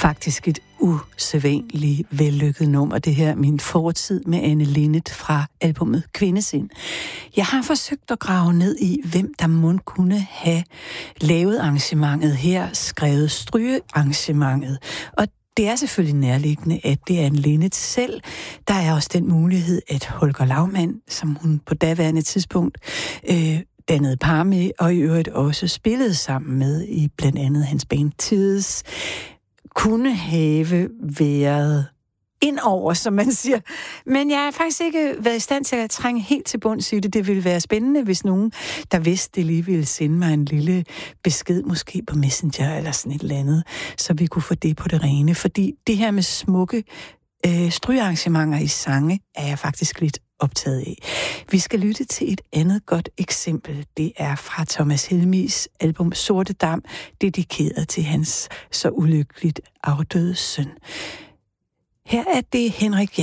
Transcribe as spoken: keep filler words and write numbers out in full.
Faktisk et usædvanligt vellykket nummer, det her Min fortid med Anne Linnet fra albumet Kvindesind. Jeg har forsøgt at grave ned i, hvem der må kunne have lavet arrangementet her, skrevet strygearrangementet. Og det er selvfølgelig nærliggende, at det er Anne Linnet selv. Der er også den mulighed, at Holger Laumann, som hun på daværende tidspunkt øh, dannede par med, og i øvrigt også spillede sammen med i blandt andet hans band Tids, kunne have været indover, som man siger. Men jeg har faktisk ikke været i stand til at trænge helt til bunds i det. Det ville være spændende, hvis nogen, der vidste det, lige ville sende mig en lille besked, måske på Messenger eller sådan et eller andet, så vi kunne få det på det rene. Fordi det her med smukke øh, strygearrangementer i sange, er jeg faktisk lidt optaget af. Vi skal lytte til et andet godt eksempel. Det er fra Thomas Helmigs album Sorte Dam, dedikeret til hans så ulykkeligt afdøde søn. Her er det Henrik